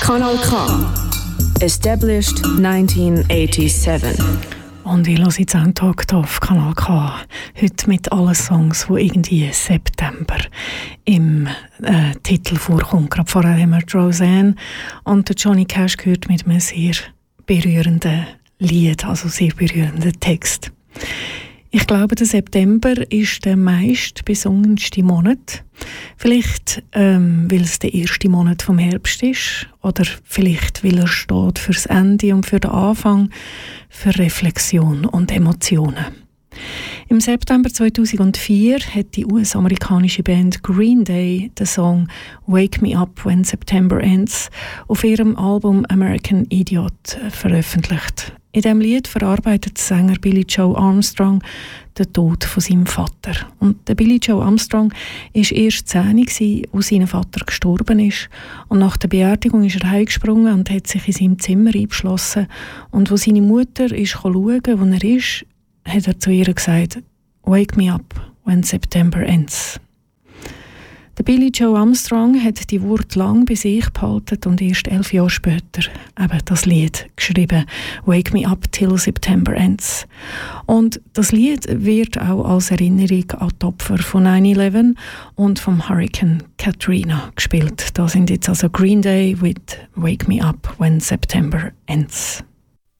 Kanal K. Established 1987. Und ich höre jetzt einen Tag hier auf Kanal K. Heute mit allen Songs, die irgendwie September im Titel vorkommen. Gerade vorher haben wir Roseanne und Johnny Cash gehört mit einem sehr berührenden Lied, also sehr berührenden Text. Ich glaube, der September ist der meist besungenste Monat. Vielleicht, weil es der erste Monat vom Herbst ist. Oder vielleicht, weil er steht fürs Ende und für den Anfang, für Reflexion und Emotionen. Im September 2004 hat die US-amerikanische Band Green Day den Song «Wake Me Up When September Ends» auf ihrem Album «American Idiot» veröffentlicht. In diesem Lied verarbeitet Sänger Billie Joe Armstrong den Tod von seinem Vater. Und der Billie Joe Armstrong war erst 10, als sein Vater gestorben ist. Und nach der Beerdigung ist er heimgesprungen und hat sich in seinem Zimmer eingeschlossen. Und als seine Mutter schauen, wo er ist, hat er zu ihr gesagt, «Wake me up when September ends». Der Billie Joe Armstrong hat die Worte lang bei sich behalten und erst 11 Jahre später eben das Lied geschrieben, «Wake me up till September ends». Und das Lied wird auch als Erinnerung an die Opfer von 9/11 und vom Hurricane Katrina gespielt. Da sind jetzt also Green Day with «Wake me up when September ends».